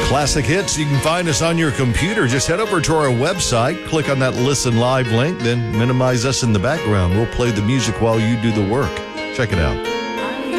Classic hits. You can find us on your computer. Just head over to our website, click on that Listen Live link, then minimize us in the background. We'll play the music while you do the work. Check it out.